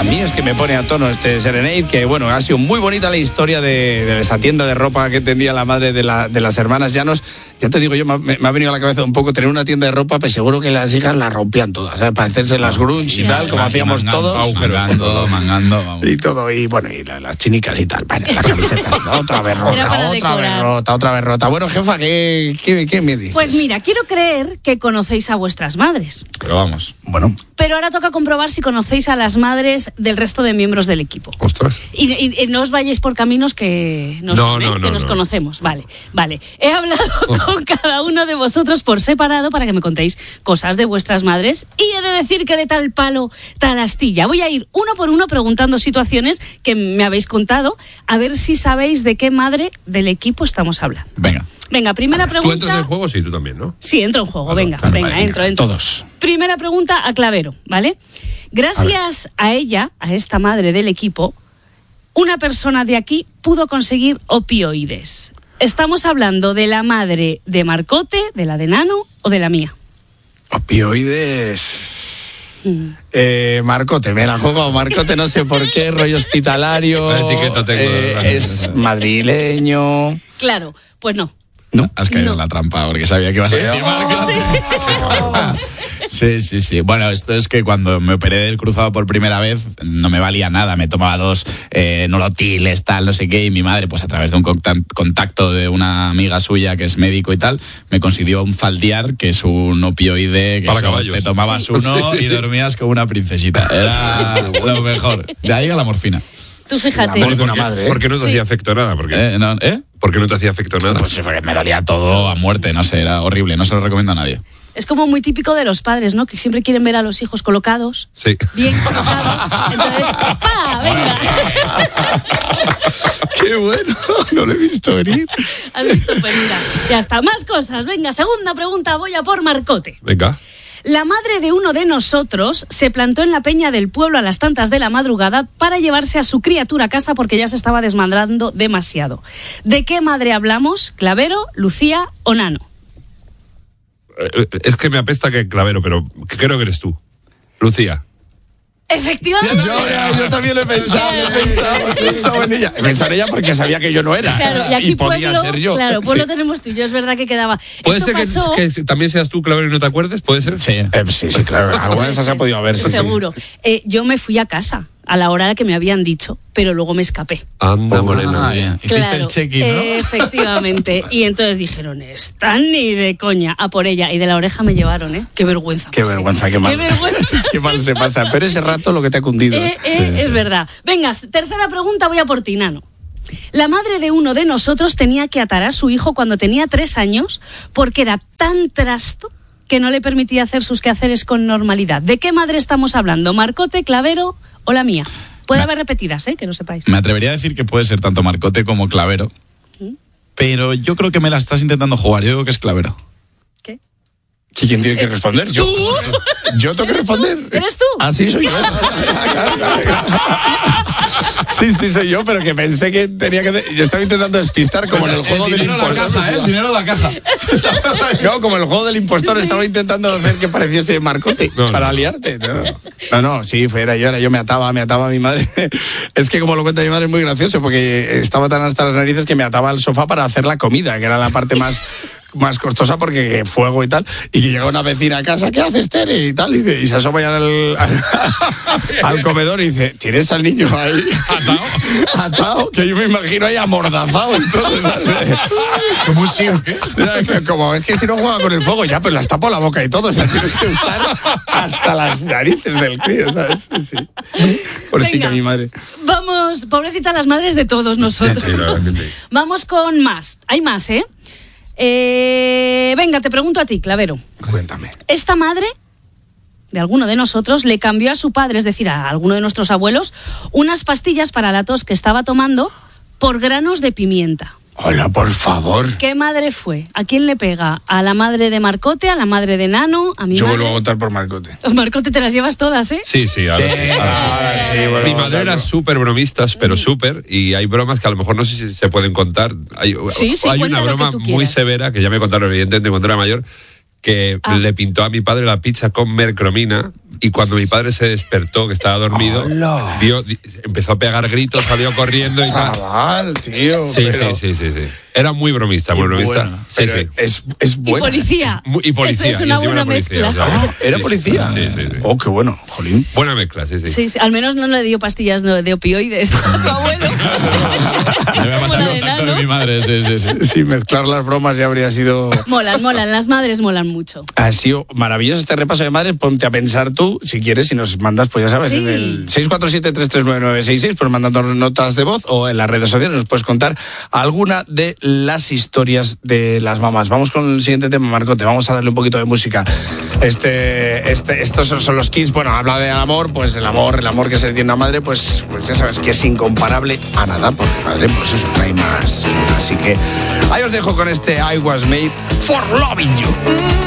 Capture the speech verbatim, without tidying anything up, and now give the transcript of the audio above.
mí es que me pone a tono este Serenade, que bueno, ha sido muy bonita la historia de, de esa tienda de ropa que tendría la madre de, la, de las hermanas Llanos. Ya te digo yo, me, me ha venido a la cabeza un poco tener una tienda de ropa, pues seguro que las hijas la rompían todas, ¿sabes? Para hacerse las grunge y tal, como hacíamos todos. Mangando, mangando, vamos. Y todo, y bueno, y la, las chinicas y tal. Bueno, las camisetas, ¿no? Otra vez rota, otra vez rota, otra vez rota. Bueno, jefa, ¿qué, qué, qué me dices? Pues mira, quiero creer que conocéis a vuestras madres. Pero vamos. Bueno. Pero ahora toca comprobar si conocéis a las madres del resto de miembros del equipo. Ostras. Y, y, y no os vayáis por caminos que, no no, son, ¿eh? no, no, que nos no. conocemos. Vale, vale. He hablado con cada uno de vosotros por separado para que me contéis cosas de vuestras madres y he de decir que de tal palo, tal astilla. Voy a ir uno por uno preguntando situaciones que me habéis contado, a ver si sabéis de qué madre del equipo estamos hablando. Venga. Venga, primera pregunta. ¿Tú entras en el juego? Sí, tú también, ¿no? Sí, entro en juego. Vale, venga, vale, venga, vale, entro, venga. entro. Todos. Primera pregunta a Clavero, ¿vale? Gracias a, a ella, a esta madre del equipo, una persona de aquí pudo conseguir opioides. Estamos hablando de la madre de Marcote, de la de Nano o de la mía. Opioides. Mm. Eh, Marcote, me la juego a Marcote, no sé por qué, rollo hospitalario. La etiqueta tengo, eh, es madrileño. Claro, pues no. No, has caído No. en la trampa porque sabía que ibas a decir Marco. Sí, sí, sí. Bueno, esto es que cuando me operé del cruzado por primera vez no me valía nada. Me tomaba dos eh, nolotiles, tal, no sé qué, y mi madre, pues a través de un contacto de una amiga suya que es médico y tal, me consiguió un Zaldiar, que es un opioide que Para eso, caballos. te tomabas Sí. uno Sí, sí, y sí. dormías como una princesita. Era lo mejor. De ahí a la morfina. Tú fíjate. El amor de una ¿Por qué- madre, ¿eh? ¿Por qué no te Sí. hacía efecto nada? ¿Por qué? ¿Eh? ¿No? ¿Eh? ¿Por qué no te hacía efecto nada? Pues porque me dolía todo a muerte, no sé, era horrible, no se lo recomiendo a nadie. Es como muy típico de los padres, ¿no? Que siempre quieren ver a los hijos colocados. Sí. Bien colocados. Entonces, ¡pa! Venga. ¡Qué bueno! No lo he visto venir. Has visto, pues mira, ya está. Más cosas. Venga, segunda pregunta, voy a por Marcote. Venga. La madre de uno de nosotros se plantó en la peña del pueblo a las tantas de la madrugada para llevarse a su criatura a casa porque ya se estaba desmadrando demasiado. ¿De qué madre hablamos? ¿Clavero, Lucía o Nano? Eh, Es que me apesta que Clavero, pero creo que eres tú. Lucía. Efectivamente. Yo, ya, yo también lo he pensado, he pensado, he pensado en ella. He pensado en ella porque sabía que yo no era. Claro, y aquí podía pueblo, ser yo. claro, pues Sí. lo tenemos tú y yo, es verdad que quedaba. ¿Puede Esto ser que, pasó, que también seas tú, Clavero, y no te acuerdes? ¿Puede ser? Sí. Eh, sí, sí, claro. Alguna de esas se ha podido ver. Sí, sí. seguro. Eh, yo me fui a casa a la hora que me habían dicho, pero luego me escapé. Anda, morena. Ah, bien. Hiciste Claro, el check-in, ¿no? eh, efectivamente. Y entonces dijeron, están ni de coña, a por ella. Y de la oreja me llevaron, ¿eh? Qué vergüenza. Qué pasé. vergüenza, qué mal. Qué vergüenza. Qué mal se pasa. Pero ese rato lo que te ha cundido. Eh, eh, Sí, es sí. verdad. Venga, tercera pregunta, voy a por ti, Nano. La madre de uno de nosotros tenía que atar a su hijo cuando tenía tres años porque era tan trasto que no le permitía hacer sus quehaceres con normalidad. ¿De qué madre estamos hablando? ¿Marcote, Clavero o la mía? Puede Me- haber repetidas, ¿eh? Que no sepáis. Me atrevería a decir que puede ser tanto Marcote como Clavero, pero yo creo que me la estás intentando jugar. Yo digo que es Clavero. ¿Qué? ¿Quién tiene que responder? Yo. Yo tengo que responder. ¿Eres tú? Ah, sí, soy yo. Claro, claro, claro. Sí, sí, soy yo, pero que pensé que tenía que... de- Yo estaba intentando despistar como en el juego del impostor. El dinero en la caja. No, como el juego del impostor, estaba intentando hacer que pareciese Marcote No, no. para liarte. No, no, no, sí, fue, era yo, era yo, me ataba, me ataba a mi madre. Es que como lo cuenta mi madre es muy gracioso, porque estaba tan hasta las narices que me ataba al sofá para hacer la comida, que era la parte más... más costosa porque fuego y tal, y que llega una vecina a casa, ¿qué haces, Tere? Y tal, y, dice, y se asoma ya al, al, al comedor y dice, ¿tienes al niño ahí? ¿Atado? Atado, que yo me imagino ahí amordazado, entonces, ¿sabes? ¿Cómo un sí o qué? Ya, que como es que si no juega con el fuego, ya, pues las tapo la boca y todo, o sea, tienes que estar hasta las narices del crío, ¿sabes? Sí, sí. Pobrecita Venga. mi madre. Vamos, pobrecita las madres de todos nosotros. Sí, la verdad que sí. Vamos con más. Hay más, ¿eh? Eh, venga, te pregunto a ti, Clavero. Cuéntame. Esta madre de alguno de nosotros le cambió a su padre, es decir, a alguno de nuestros abuelos, unas pastillas para la tos que estaba tomando por granos de pimienta. Hola, por favor. ¿Qué madre fue? ¿A quién le pega? ¿A la madre de Marcote? ¿A la madre de Nano? ¿A mi Yo madre? vuelvo a votar por Marcote. Marcote, te las llevas todas, ¿eh? Sí, sí, ahora sí. Sí, ahora sí. ahora sí, vuelvo Mi a madre era votarlo. súper bromista, pero súper, y hay bromas que a lo mejor no sé si se pueden contar. Hay, Sí, sí, hay cuenta una lo que broma tú muy quieras. severa, que ya me contaron evidentemente cuando era mayor, que Ah. le pintó a mi padre la pizza con mercromina, y cuando mi padre se despertó, que estaba dormido, ¡Hola! vio, di- empezó a pegar gritos, salió corriendo y tal. Chaval, tío. Sí, pero- sí, sí, sí, sí. Era muy bromista, muy Y bromista. bueno, sí, pero sí. Es, es Y buena. policía. Muy- y policía. Eso es y una encima buena era policía, mezcla. o sea, Ah, ¿era sí, policía? Sí, sí, sí. Oh, qué bueno, jolín. Buena mezcla, sí, sí. Sí, sí, al menos no le dio pastillas no, de opioides a tu abuelo. Me va a pasar Como el la de contacto de Nano. mi madre, sí, sí, sí. Sí, mezclar las bromas ya habría sido... Molan, molan, las madres molan mucho. Ha sido maravilloso este repaso de madre. Ponte a pensar tú, si quieres, si nos mandas, pues ya sabes, Sí. en el seis cuatro siete, tres tres nueve nueve seis seis, pues mandando notas de voz o en las redes sociales nos puedes contar alguna de las historias de las mamás. Vamos con el siguiente tema, Marcote. Vamos a darle un poquito de música. Este, este, estos son, son los Kids. Bueno, habla de amor, pues el amor, el amor que se le tiene a madre, pues, pues ya sabes que es incomparable a nada, porque madre, pues eso, no hay más. Así que ahí os dejo con este I Was Made for Loving You.